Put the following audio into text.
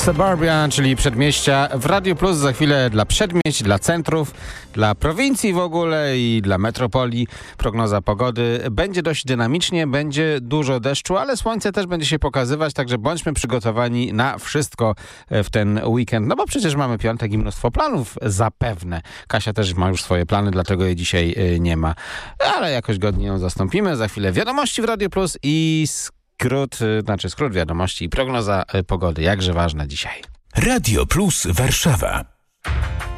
Suburbia, czyli przedmieścia w Radio Plus. Za chwilę dla przedmieść, dla centrów, dla prowincji w ogóle i dla metropolii. Prognoza pogody. Będzie dość dynamicznie, będzie dużo deszczu, ale słońce też będzie się pokazywać, także bądźmy przygotowani na wszystko w ten weekend. No bo przecież mamy piątek i mnóstwo planów zapewne. Kasia też ma już swoje plany, dlatego jej dzisiaj nie ma. Ale jakoś godnie ją zastąpimy. Za chwilę wiadomości w Radio Plus i skrót wiadomości i prognoza pogody. Jakże ważna dzisiaj. Radio Plus Warszawa.